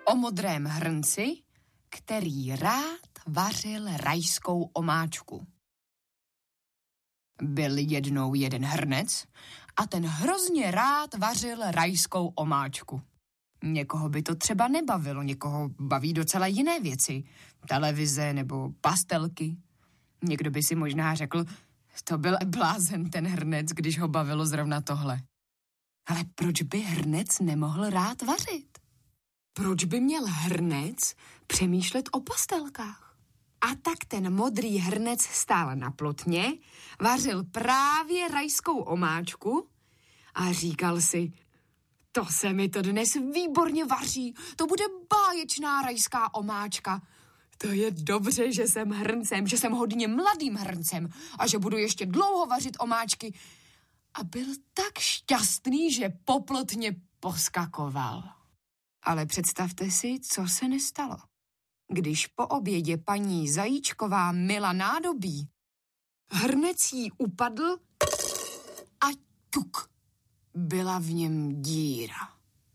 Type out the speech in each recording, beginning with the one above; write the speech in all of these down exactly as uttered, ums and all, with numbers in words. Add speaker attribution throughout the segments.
Speaker 1: O modrém hrnci, který rád vařil rajskou omáčku. Byl jednou jeden hrnec a ten hrozně rád vařil rajskou omáčku. Někoho by to třeba nebavilo, někoho baví docela jiné věci. Televize nebo pastelky. Někdo by si možná řekl, to byl blázen ten hrnec, když ho bavilo zrovna tohle. Ale proč by hrnec nemohl rád vařit? Proč by měl hrnec přemýšlet o pastelkách? A tak ten modrý hrnec stál na plotně, vařil právě rajskou omáčku a říkal si, to se mi to dnes výborně vaří, to bude báječná rajská omáčka. To je dobře, že jsem hrncem, že jsem hodně mladým hrncem a že budu ještě dlouho vařit omáčky. A byl tak šťastný, že po plotně poskakoval. Ale představte si, co se nestalo. Když po obědě paní Zajíčková myla nádobí, hrnec jí upadl a ťuk, byla v něm díra.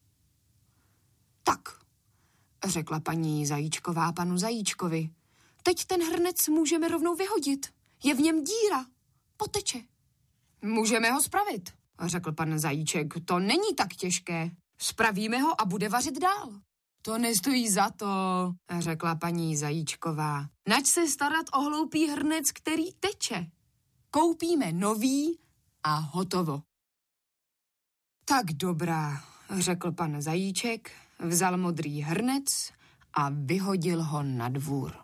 Speaker 1: Tak, řekla paní Zajíčková panu Zajíčkovi, teď ten hrnec můžeme rovnou vyhodit. Je v něm díra, poteče. Můžeme ho spravit, řekl pan Zajíček, to není tak těžké. Spravíme ho a bude vařit dál. To nestojí za to, řekla paní Zajíčková. Nač se starat o hloupý hrnec, který teče. Koupíme nový a hotovo. Tak dobrá, řekl pan Zajíček, vzal modrý hrnec a vyhodil ho na dvůr.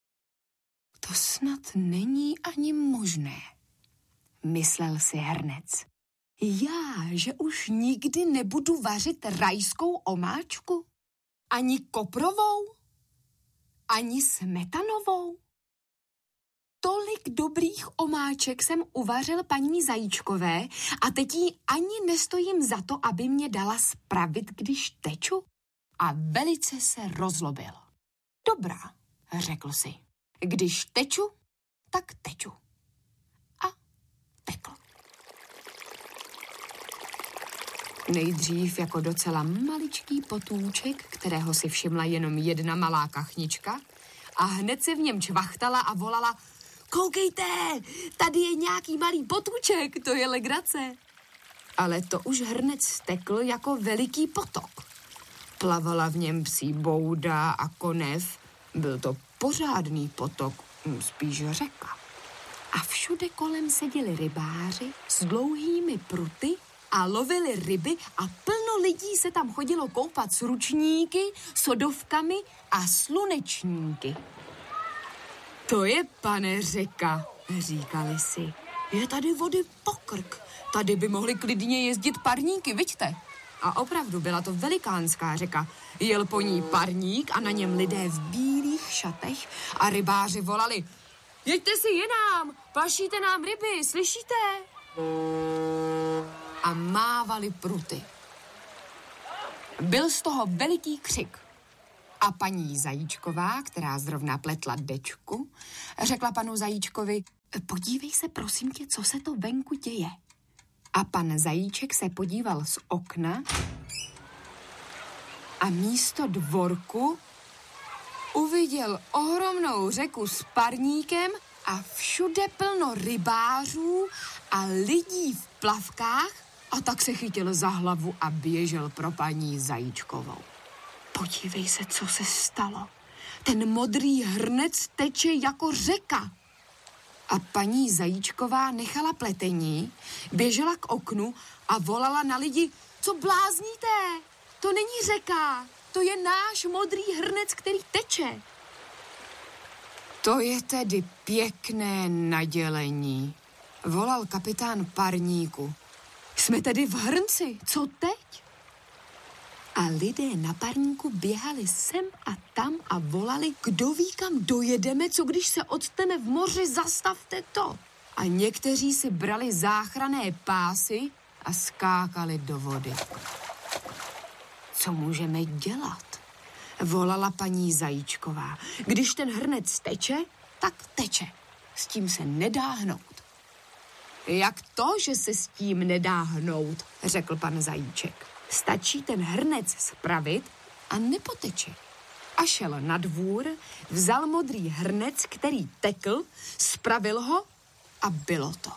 Speaker 1: To snad není ani možné, myslel si hrnec. Já, že už nikdy nebudu vařit rajskou omáčku? Ani koprovou? Ani smetanovou? Tolik dobrých omáček jsem uvařil paní Zajíčkové a teď jí ani nestojím za to, aby mě dala spravit, když teču? A velice se rozlobil. Dobrá, řekl si. Když teču, tak teču. A tekl. Nejdřív jako docela maličký potůček, kterého si všimla jenom jedna malá kachnička a hned se v něm čvachtala a volala: koukejte, tady je nějaký malý potůček, to je legrace. Ale to už hrnec tekl jako veliký potok. Plavala v něm psí bouda a konev, byl to pořádný potok, spíš řeka. A všude kolem seděli rybáři s dlouhými pruty a lovili ryby a plno lidí se tam chodilo koupat s ručníky, sodovkami a slunečníky. To je, pane, řeka, říkali si. Je tady vody pokrk. Tady by mohly klidně jezdit parníky, viďte? A opravdu byla to velikánská řeka. Jel po ní parník a na něm lidé v bílých šatech a rybáři volali: jeďte si jinam, pašíte nám ryby, slyšíte? A mávali pruty. Byl z toho veliký křik. A paní Zajíčková, která zrovna pletla dečku, řekla panu Zajíčkovi: podívej se, prosím tě, co se to venku děje. A pan Zajíček se podíval z okna a místo dvorku uviděl ohromnou řeku s parníkem a všude plno rybářů a lidí v plavkách, a tak se chytil za hlavu a běžel pro paní Zajíčkovou. Podívej se, co se stalo. Ten modrý hrnec teče jako řeka. A paní Zajíčková nechala pletení, běžela k oknu a volala na lidi: co blázníte? To není řeka, to je náš modrý hrnec, který teče. To je tedy pěkné nadělení, volal kapitán parníku. Jsme tedy v hrnci, co teď? A lidé na parníku běhali sem a tam a volali: kdo ví, kam dojedeme, co když se odsteme v moři, zastavte to. A někteří si brali záchranné pásy a skákali do vody. Co můžeme dělat? Volala paní Zajíčková. Když ten hrnec teče, tak teče. S tím se nedá hnout. Jak to, že se s tím nedá hnout, řekl pan Zajíček. Stačí ten hrnec spravit a nepoteče. A šel na dvůr, vzal modrý hrnec, který tekl, spravil ho a bylo to.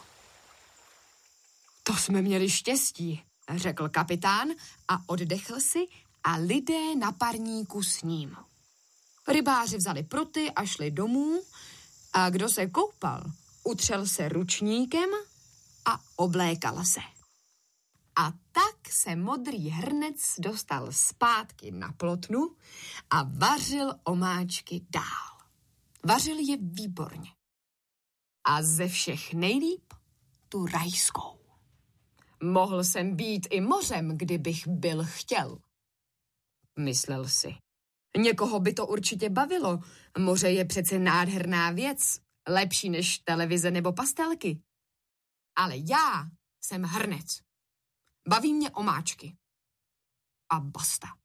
Speaker 1: To jsme měli štěstí, řekl kapitán a oddechl si a lidé na parníku s ním. Rybáři vzali pruty a šli domů a kdo se koupal, utřel se ručníkem a oblékal se. A tak se modrý hrnec dostal zpátky na plotnu a vařil omáčky dál. Vařil je výborně. A ze všech nejlíp tu rajskou. Mohl jsem být i mořem, kdybych byl chtěl. Myslel si. Někoho by to určitě bavilo. Moře je přece nádherná věc, lepší než televize nebo pastelky. Ale já jsem hrnec. Baví mě omáčky. A basta.